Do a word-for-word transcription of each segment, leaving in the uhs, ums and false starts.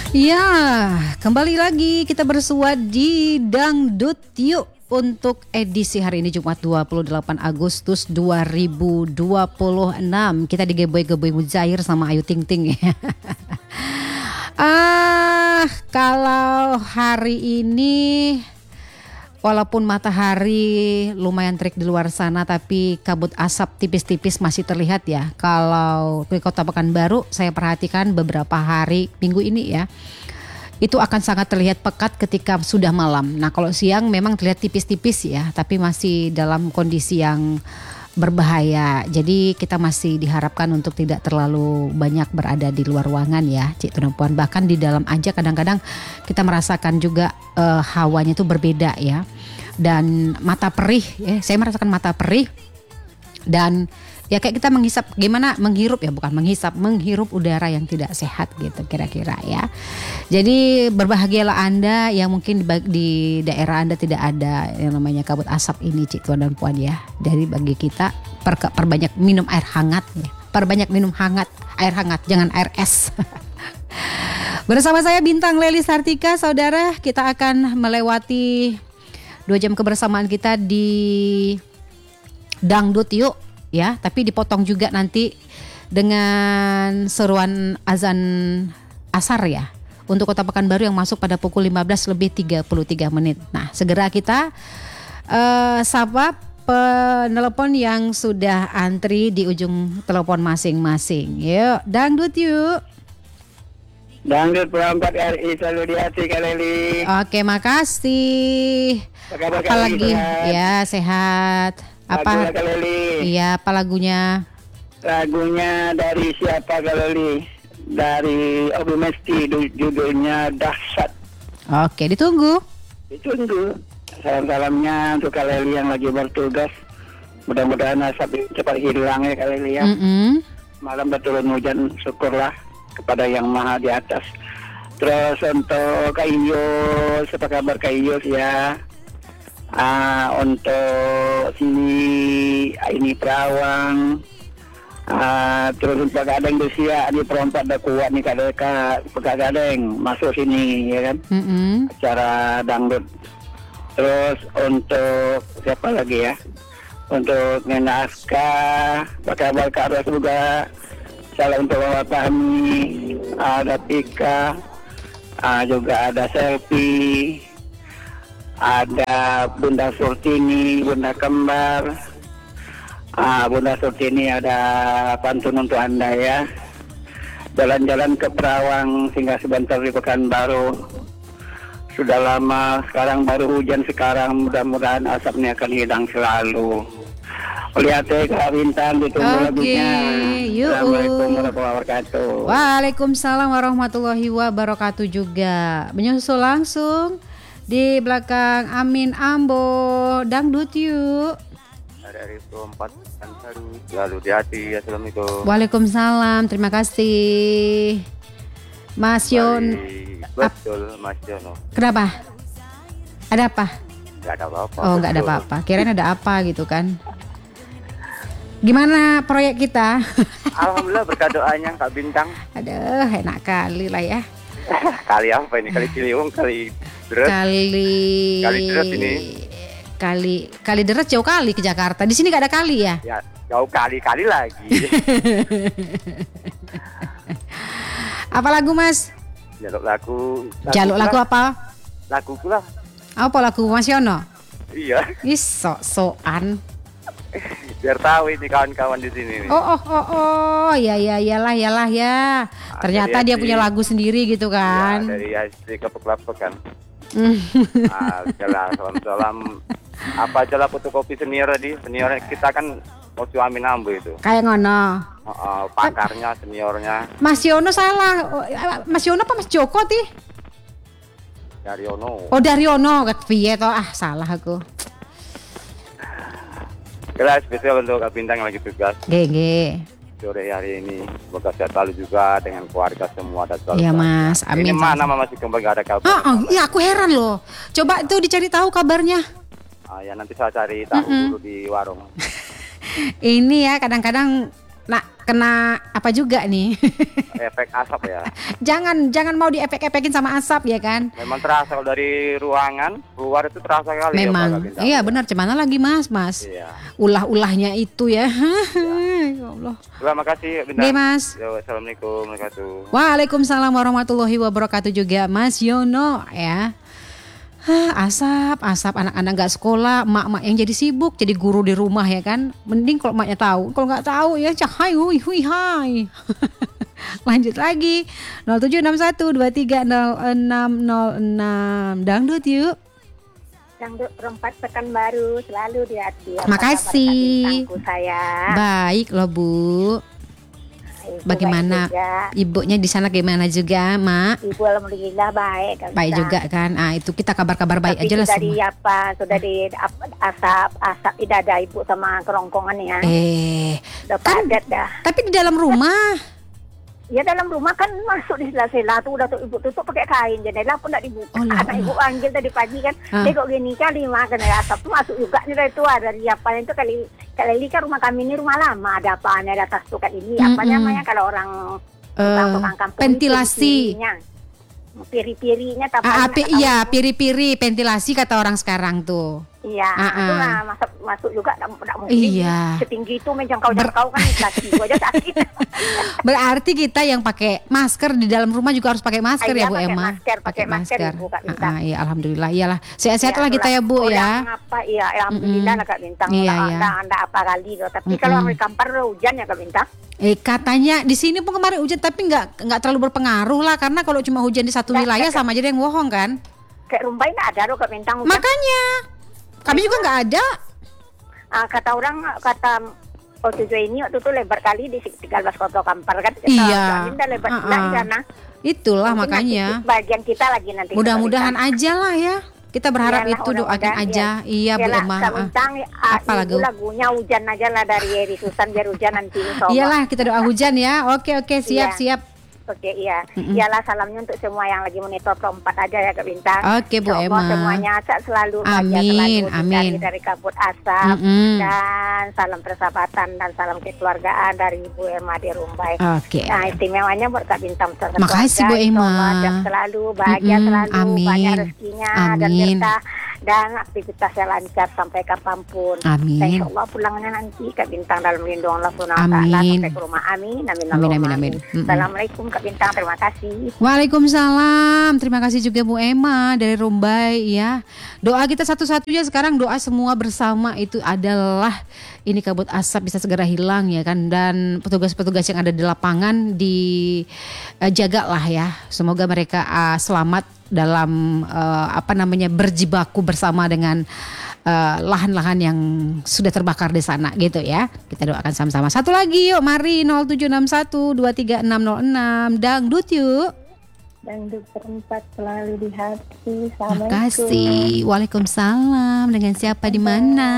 Ya, kembali lagi kita bersua di Dangdut Yuk untuk edisi hari ini Jumat dua puluh delapan Agustus dua ribu dua puluh enam. Kita digeboy-geboy Mujair sama Ayu Ting Ting ya. Ah, kalau hari ini walaupun matahari lumayan terik di luar sana, tapi kabut asap tipis-tipis masih terlihat ya. Kalau di Kota Pekanbaru saya perhatikan beberapa hari minggu ini ya, itu akan sangat terlihat pekat ketika sudah malam. Nah kalau siang memang terlihat tipis-tipis ya, tapi masih dalam kondisi yang berbahaya. Jadi kita masih diharapkan untuk tidak terlalu banyak berada di luar ruangan ya, Cik Tuna Puan. Bahkan di dalam aja kadang-kadang kita merasakan juga uh, hawanya itu berbeda ya. Dan mata perih ya, saya merasakan mata perih. Dan ya kayak kita menghisap, gimana menghirup ya, bukan menghisap, menghirup udara yang tidak sehat gitu kira-kira ya. Jadi berbahagialah Anda yang mungkin di, di daerah Anda tidak ada yang namanya kabut asap ini, Cik Tuan dan Puan ya. Dari bagi kita per, perbanyak minum air hangat ya. Perbanyak minum hangat, air hangat, jangan air es. Bersama saya Bintang Leli Sartika, saudara, kita akan melewati dua jam kebersamaan kita di Dangdut Yuk ya, tapi dipotong juga nanti dengan seruan azan asar ya untuk Kota Pekanbaru yang masuk pada pukul lima belas lebih tiga puluh tiga menit. Nah, segera kita uh, sapa penelpon yang sudah antri di ujung telepon masing-masing. Yuk, Dangdut Yuk. Dangdut perempat R I selalu di hati Kak Leli. Oke, makasih. Apalagi ya, sehat. Apa? Kak Leli. Iya, apa lagunya? Lagunya dari siapa Kak Leli? Dari Obi Mesti, judulnya Dahsyat. Oke, ditunggu. Ditunggu. Salam-salamnya untuk Kak Leli yang lagi bertugas. Mudah-mudahan asap cepat hilang ya Kak Leli ya. Mm-mm. Malam berturun hujan, syukurlah kepada yang maha di atas. Terus untuk Kak Iyus, apa kabar Kak Iyus ya? Ah, untuk si ini Perawang, ah, terus untuk Gadeng Dusia di perempat dah kuat nih Kak Kak Gadeng masuk sini ya kan, mm-hmm. acara dangdut. Terus untuk siapa lagi ya? Untuk Nena Aska, apa kabar Kak Ros juga? Salam untuk Bapak Fahmi, ada Pika, ah, juga ada Selfie. Ada Bunda Surtini, Bunda Kembar. Ah, Bunda Surtini ada pantun untuk Anda ya. Jalan-jalan ke Perawang singgah sebentar di Pekanbaru. Sudah lama, sekarang baru hujan sekarang, mudah-mudahan asapnya akan hilang selalu. Lihat ya Kak Bintang, ditunggu lagunya. Assalamualaikum warahmatullahi wabarakatuh. Waalaikumsalam warahmatullahi wabarakatuh juga. Menyusul langsung di belakang Amin Ambo, Dangdut Yuk. Dari perempat Pekanbaru, lalu di hati. Assalamualaikum. Waalaikumsalam, terima kasih Mas Yon. Betul Mas Yono. Kenapa? Ada apa? Gak ada apa-apa. Oh, gak ada apa-apa. Kirain ada apa gitu kan. Gimana proyek kita? Alhamdulillah berkat doanya Kak Bintang. Aduh, enak kali lah ya. Kali apa ini? Kali Ciliwung, kali Deret. Kali Kali Deret ini. Kali Kali Deret jauh kali ke Jakarta. Di sini gak ada kali ya? Ya, jauh kali-kali lagi. Apa lagu Mas? Jaluk lagu. lagu Jaluk lagu apa? Lagu pula. Apa lagu Mas Yono? Iya. Ih, sok-sokan. Biar tahu ini kawan-kawan di sini. Nih. Oh oh oh oh, ya ya iyalah iyalah ya. Nah, ternyata dia punya lagu sendiri gitu kan. Ya, dari H D ke Peklapek kan. Mm. Nah, jelas salam-salam. Apa aja lah fotokopi senior tadi. Senior kita kan Mojo Amin Ambo itu. Kayak ngono. Uh, uh, pakarnya, seniornya. Mas Yono salah. Mas Yono apa Mas Joko ti? Daryono. Oh Daryono, piye toh? Ah, salah aku. Jelas spesial untuk Kak Bintang yang lagi tugas. G G. Sore hari ini semoga sehat selalu juga dengan keluarga semua dan selalu. Iya Mas, amin. Ini mana Mama masih kembali gak ada kabar? Oh, oh iya aku heran loh. Coba itu dicari tahu kabarnya. Ah, ya nanti saya cari tahu Mm-mm. dulu di warung. Ini ya kadang-kadang Nah, kena apa juga nih? Efek asap ya. Jangan jangan mau diepek-epekin sama asap ya kan? Memang terasa kalau dari ruangan keluar itu terasa kali. Memang. Ya, Pak Bintang. Iya benar. Cemana lagi Mas, Mas. Iya. Ulah-ulahnya itu ya. Ya Allah. Terima kasih Bintang. Oke, Mas. Yo, assalamualaikum warahmatullahi wabarakatuh. Waalaikumsalam warahmatullahi wabarakatuh juga Mas Yono ya. Hah, asap, asap anak-anak nggak sekolah, emak-emak yang jadi sibuk, jadi guru di rumah ya kan. Mending kalau emaknya tahu, kalau nggak tahu ya cahai, hui hui hai. Lanjut lagi nol tujuh enam satu dua tiga nol enam nol enam dangdut yuk. Dangdut Perempat Pekanbaru selalu di hati. Makasih. Saya. Baik loh Bu. Ibu Bagaimana ibunya di sana gimana juga, Mak? Ibu alhamdulillah baik. Baik juga kan. Ah itu kita kabar-kabar baik Tapi aja lah sudah semua. di apa? Sudah di asap asap tidak ada ibu sama kerongkongan ya. Eh, Udah kan, padat dah. tapi di dalam rumah. Ya dalam rumah kan masuk di sela-sela tuh udah tuh ibu tutup pakai kain, jendela pun tidak dibuka. Oh, lah, Anak Allah. ibu panggil tadi pagi kan, Ah. tengok gini kali mah kena asap tuh masuk juga nih dari tua dari apa itu kali kali kan rumah kami ini rumah lama ada apa ada atas tuh kali ini apa Mm-mm. namanya kalau orang Eh, tukang kampung ventilasi. piri-pirinya tapi Ah, api, iya, piri-piri, ventilasi kata orang sekarang tuh. iya Ah, itu ah. lah masuk masuk juga tidak mungkin Iya. setinggi itu menjangkau-jangkau kan kaki gua aja sakit. Berarti kita yang pakai masker di dalam rumah juga harus pakai masker Iya, ya Bu pakai Emma. masker, pakai masker, Ibu, Kak Bintang. Ah, ah, iya, alhamdulillah. Iyalah, sehat-sehat Ya, lah kita ya Bu orang ya. apa iya alhamdulillah lah Kak Bintang. Iya, Nggak- iya. nggak ada apa kali loh. Tapi Mm-mm. kalau orang di kampar hujan ya Kak Bintang. Eh katanya di sini pun kemarin hujan tapi nggak nggak terlalu berpengaruh lah karena kalau cuma hujan di satu Nggak, wilayah nggak. sama aja ada yang bohong kan. Kayak Rumbai nggak ada loh Kak Bintang hujan. Makanya kami juga nggak ada. Ah, kata orang kata oh tujuh ini waktu itu lebar kali di tiga belas kota kampar kan. Kata Iya. Ini udah lebar Ah, pula di ah. sana. Itulah Mungkin makanya. nanti bagian kita lagi nanti. Mudah-mudahan aja lah ya. Kita berharap Iyalah, itu doakan mudah-mudahan, aja. Iya Bu Iyalah, Emma. Kak Ah. Bintang, ah, Apa lagu? ibu lagunya hujan aja lah dari Eri Susan biar hujan nanti. insyaallah. Iyalah kita doa hujan ya. Oke oke siap Iya. siap. Oke iya, Mm-mm. iyalah salamnya untuk semua yang lagi monitor Perempat aja ya Kak Bintang. Oke, Bu Insyaallah Emma. semuanya sehat selalu, bahagia Amin, selalu, amin. dihindari dari kabut asap Mm-mm. dan salam persahabatan dan salam kekeluargaan dari Ibu Emma di Rumbai. Oke. Nah istimewanya buat Kak Bintang serta Makasih, keluarga, Bu Emma. insyaallah sehat selalu, bahagia Mm-mm, selalu, amin. banyak rezekinya dan Amin. berkah dan aktivitasnya lancar sampai kapanpun. Amin. Dan insyaallah pulangnya nanti Kak Bintang dalam lindungan Allah Subhanahu wa taala Amin. sampai ke rumah. Amin. Amin. Amin, Allahumma amin, amin. Mm-mm. Assalamualaikum Kak Bintang, terima kasih. Waalaikumsalam. Terima kasih juga Bu Emma dari Rumbai ya. Doa kita satu-satunya sekarang doa semua bersama itu adalah ini kabut asap bisa segera hilang ya kan dan petugas-petugas yang ada di lapangan dijagalah ya. Semoga mereka uh, selamat dalam uh, apa namanya berjibaku bersama dengan uh, lahan-lahan yang sudah terbakar di sana gitu ya. Kita doakan sama-sama. Satu lagi yuk, mari nol tujuh enam satu dua tiga enam nol enam dangdut yuk. Dangdut Perempat selalu di hati. Makasih. Waalaikumsalam. Dengan siapa di mana?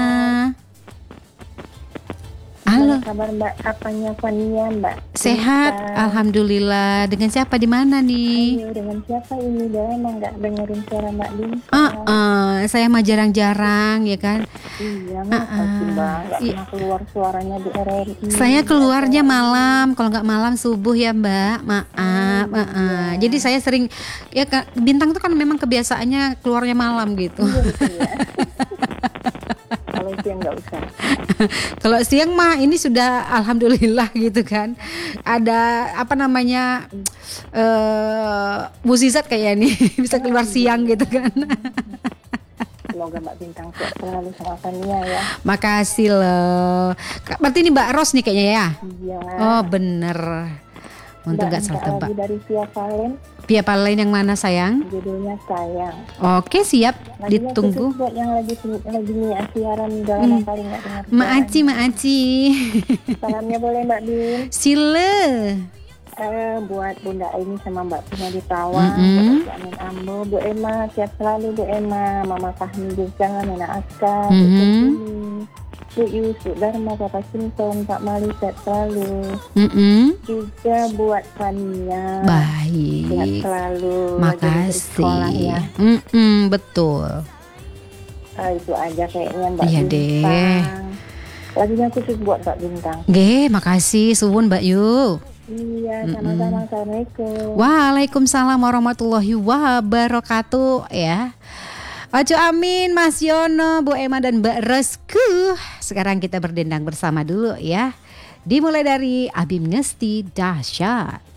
Halo. Kabar Mbak, apanya Fania Mbak? Sehat, Bintang. alhamdulillah. Dengan siapa di mana nih? Ayo, dengan siapa ini? Dia emang nggak dengerin suara Mbak Bintang. Ah, ah, saya mah jarang-jarang ya kan. Iya, Ah, masa sih Mbak? Nggak iya. pernah keluar suaranya di R R I. Saya keluarnya malam, kalau nggak malam subuh ya Mbak. Maaf. Hmm, ah, ah. Jadi saya sering ya Kak, Bintang tuh kan memang kebiasaannya keluarnya malam gitu. Iya, betul ya. Kalau siang nggak usah. Kalau siang mah ini sudah alhamdulillah gitu kan. Ada apa namanya eh mukjizat kayak ini bisa keluar siang gitu kan. Semoga Mbak Bintang sehat selalu sama Fania ya. Makasih loh. Kak, berarti ini Mbak Ros nih kayaknya ya. Iya. Oh bener. Untuk Mbak gak salah minta tebak. lagu dari Via Valen, Pia lain yang mana sayang? judulnya Sayang. Oke siap. Lagunya Ditunggu. khusus buat yang lagi lagi siaran dalam Hmm. kali nggak dengar. Maaci maaci. Salamnya boleh Mbak Bin. Sile. Eh, buat Bunda Aini sama Mbak Pina di Tawang, Mm-mm. buat Amin Ambo, Bu Emma, sehat selalu Bu Emma, Mama Fahmi juga, Nena Aska, Bu Mhm. Kevin, Bu Yusuf Dharma, Papa Simpson, Pak Mali, sehat selalu. Mm-mm. Juga buat Fania, sehat Baik. selalu. lagi di sekolah Makasih. ya. Mm-mm, betul. Ah, itu aja kayaknya Mbak Iya Bintang. deh. Lagunya khusus buat Mbak Bintang. Nggih, makasih suwun Mbak Yu. Iya, sama-sama. Assalamualaikum. Waalaikumsalam warahmatullahi wabarakatuh ya. Ojo amin Mas Yono, Bu Emma dan Mbak Resku. Sekarang kita berdendang bersama dulu ya. Dimulai dari Abim Ngesti Dahsyat.